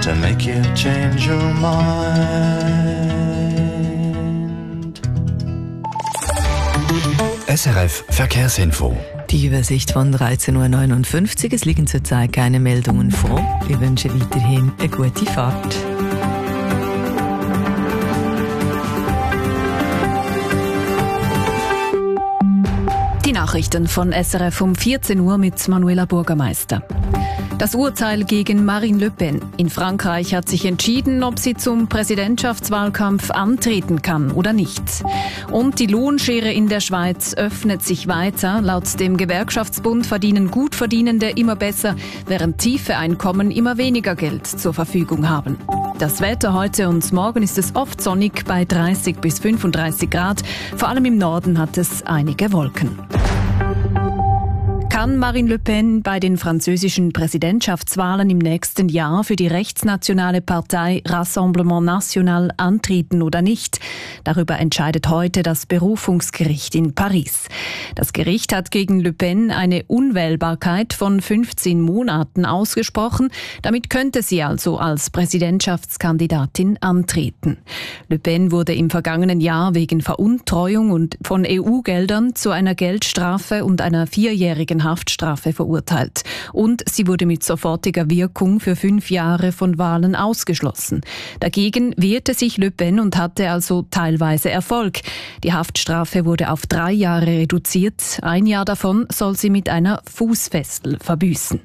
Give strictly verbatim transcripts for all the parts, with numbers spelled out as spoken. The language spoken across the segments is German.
to make you change your mind. S R F Verkehrsinfo. Die Übersicht von dreizehn Uhr neunundfünfzig. Es liegen zurzeit keine Meldungen vor. Wir wünschen weiterhin eine gute Fahrt. Die Nachrichten von S R F um vierzehn Uhr mit Manuela Bürgermeister. Das Urteil gegen Marine Le Pen. In Frankreich hat sich entschieden, ob sie zum Präsidentschaftswahlkampf antreten kann oder nicht. Und die Lohnschere in der Schweiz öffnet sich weiter. Laut dem Gewerkschaftsbund verdienen Gutverdienende immer besser, während tiefe Einkommen immer weniger Geld zur Verfügung haben. Das Wetter heute und morgen ist es oft sonnig bei dreißig bis fünfunddreißig Grad. Vor allem im Norden hat es einige Wolken. Kann Marine Le Pen bei den französischen Präsidentschaftswahlen im nächsten Jahr für die rechtsnationale Partei Rassemblement National antreten oder nicht? Darüber entscheidet heute das Berufungsgericht in Paris. Das Gericht hat gegen Le Pen eine Unwählbarkeit von fünfzehn Monaten ausgesprochen. Damit könnte sie also als Präsidentschaftskandidatin antreten. Le Pen wurde im vergangenen Jahr wegen Veruntreuung und von E U-Geldern zu einer Geldstrafe und einer vierjährigen Haftstrafe verurteilt. Und sie wurde mit sofortiger Wirkung für fünf Jahre von Wahlen ausgeschlossen. Dagegen wehrte sich Le Pen und hatte also teilweise Erfolg. Die Haftstrafe wurde auf drei Jahre reduziert. Ein Jahr davon soll sie mit einer Fußfessel verbüßen.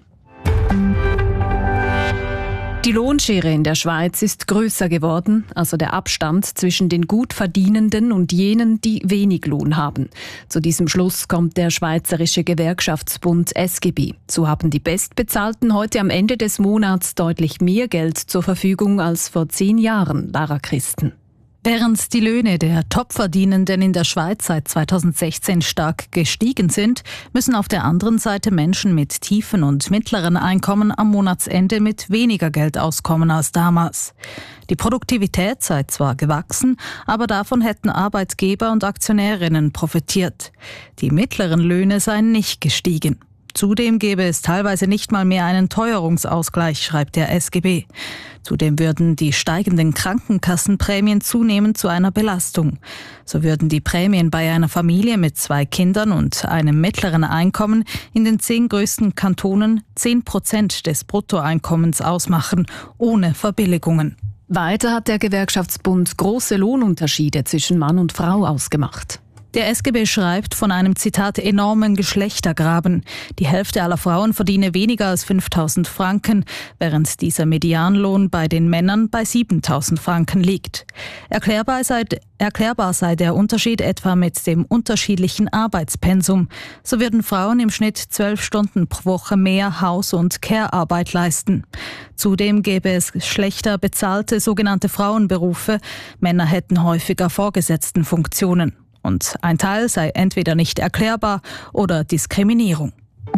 Die Lohnschere in der Schweiz ist grösser geworden, also der Abstand zwischen den Gutverdienenden und jenen, die wenig Lohn haben. Zu diesem Schluss kommt der Schweizerische Gewerkschaftsbund S G B. So haben die Bestbezahlten heute am Ende des Monats deutlich mehr Geld zur Verfügung als vor zehn Jahren, Lara Christen. Während die Löhne der Topverdienenden in der Schweiz seit zweitausendsechzehn stark gestiegen sind, müssen auf der anderen Seite Menschen mit tiefen und mittleren Einkommen am Monatsende mit weniger Geld auskommen als damals. Die Produktivität sei zwar gewachsen, aber davon hätten Arbeitgeber und Aktionärinnen profitiert. Die mittleren Löhne seien nicht gestiegen. Zudem gäbe es teilweise nicht mal mehr einen Teuerungsausgleich, schreibt der S G B. Zudem würden die steigenden Krankenkassenprämien zunehmend zu einer Belastung. So würden die Prämien bei einer Familie mit zwei Kindern und einem mittleren Einkommen in den zehn größten Kantonen zehn Prozent des Bruttoeinkommens ausmachen, ohne Verbilligungen. Weiter hat der Gewerkschaftsbund große Lohnunterschiede zwischen Mann und Frau ausgemacht. Der S G B schreibt von einem, Zitat, enormen Geschlechtergraben. Die Hälfte aller Frauen verdiene weniger als fünftausend Franken, während dieser Medianlohn bei den Männern bei siebentausend Franken liegt. Erklärbar sei, erklärbar sei der Unterschied etwa mit dem unterschiedlichen Arbeitspensum. So würden Frauen im Schnitt zwölf Stunden pro Woche mehr Haus- und Care-Arbeit leisten. Zudem gäbe es schlechter bezahlte sogenannte Frauenberufe. Männer hätten häufiger Vorgesetztenfunktionen. Und ein Teil sei entweder nicht erklärbar oder Diskriminierung.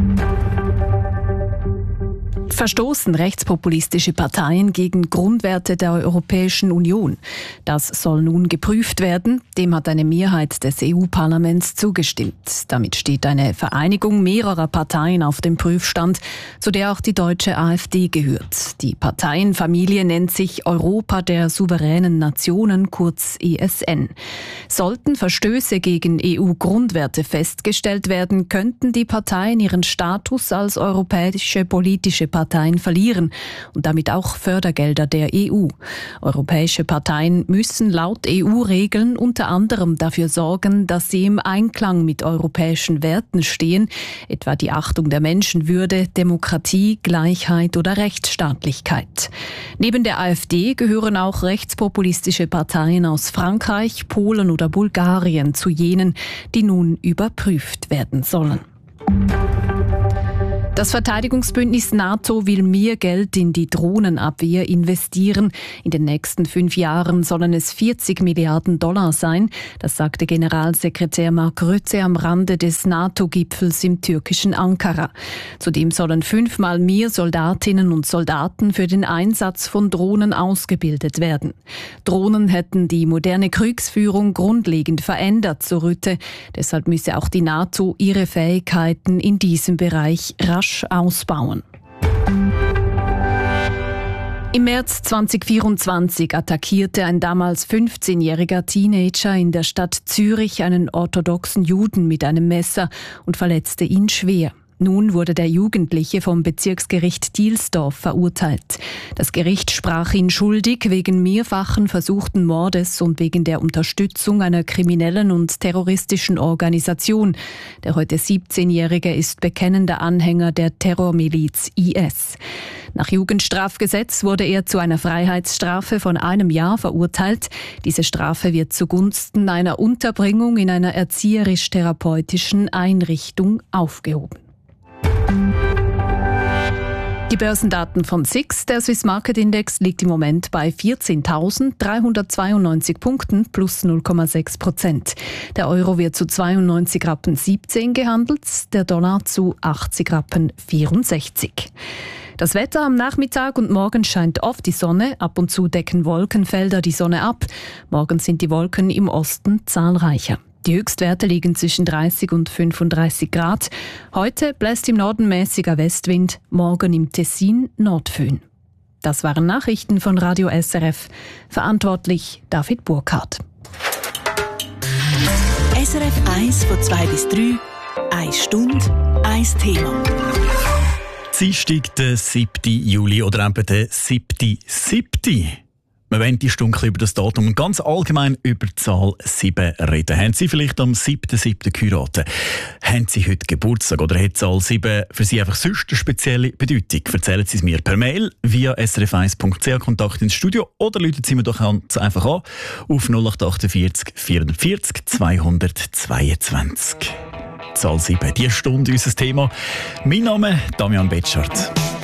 Verstoßen rechtspopulistische Parteien gegen Grundwerte der Europäischen Union? Das soll nun geprüft werden. Dem hat eine Mehrheit des E U-Parlaments zugestimmt. Damit steht eine Vereinigung mehrerer Parteien auf dem Prüfstand, zu der auch die deutsche AfD gehört. Die Parteienfamilie nennt sich Europa der souveränen Nationen, kurz E S N. Sollten Verstöße gegen E U-Grundwerte festgestellt werden, könnten die Parteien ihren Status als europäische politische Parteien verlieren und damit auch Fördergelder der E U. Europäische Parteien müssen laut E U-Regeln unter anderem dafür sorgen, dass sie im Einklang mit europäischen Werten stehen, etwa die Achtung der Menschenwürde, Demokratie, Gleichheit oder Rechtsstaatlichkeit. Neben der AfD gehören auch rechtspopulistische Parteien aus Frankreich, Polen oder Bulgarien zu jenen, die nun überprüft werden sollen. Das Verteidigungsbündnis NATO will mehr Geld in die Drohnenabwehr investieren. In den nächsten fünf Jahren sollen es vierzig Milliarden Dollar sein. Das sagte Generalsekretär Mark Rutte am Rande des NATO-Gipfels im türkischen Ankara. Zudem sollen fünfmal mehr Soldatinnen und Soldaten für den Einsatz von Drohnen ausgebildet werden. Drohnen hätten die moderne Kriegsführung grundlegend verändert, so Rutte. Deshalb müsse auch die NATO ihre Fähigkeiten in diesem Bereich rasch ausbauen. Im März zweitausendvierundzwanzig attackierte ein damals fünfzehnjähriger Teenager in der Stadt Zürich einen orthodoxen Juden mit einem Messer und verletzte ihn schwer. Nun wurde der Jugendliche vom Bezirksgericht Dielsdorf verurteilt. Das Gericht sprach ihn schuldig wegen mehrfachen versuchten Mordes und wegen der Unterstützung einer kriminellen und terroristischen Organisation. Der heute siebzehnjährige ist bekennender Anhänger der Terrormiliz I S. Nach Jugendstrafgesetz wurde er zu einer Freiheitsstrafe von einem Jahr verurteilt. Diese Strafe wird zugunsten einer Unterbringung in einer erzieherisch-therapeutischen Einrichtung aufgehoben. Die Börsendaten von S I X, der Swiss Market Index, liegt im Moment bei vierzehntausenddreihundertzweiundneunzig Punkten plus null Komma sechs Prozent. Der Euro wird zu zweiundneunzig Rappen siebzehn gehandelt, der Dollar zu achtzig Rappen vierundsechzig. Das Wetter am Nachmittag und morgen scheint oft die Sonne, ab und zu decken Wolkenfelder die Sonne ab. Morgen sind die Wolken im Osten zahlreicher. Die Höchstwerte liegen zwischen dreißig und fünfunddreißig Grad. Heute bläst im Norden mäßiger Westwind, morgen im Tessin Nordföhn. Das waren Nachrichten von Radio S R F. Verantwortlich David Burkhardt. S R F eins von zwei bis drei, eine Stunde, ein Thema. Dienstag, der siebten Juli oder eben der siebten siebten Wir wollen die Stunde über das Datum und ganz allgemein über die Zahl sieben reden. Haben Sie vielleicht am siebten siebten geheiratet? Haben Sie heute Geburtstag oder hat die Zahl sieben für Sie einfach sonst eine spezielle Bedeutung? Erzählen Sie es mir per Mail via s r f eins punkt c h Kontakt ins Studio oder rufen Sie mir doch einfach an auf null acht achtundvierzig vierundvierzig zweihundertzweiundzwanzig. Zahl sieben, die Stunde unser Thema. Mein Name ist Damian Betschart.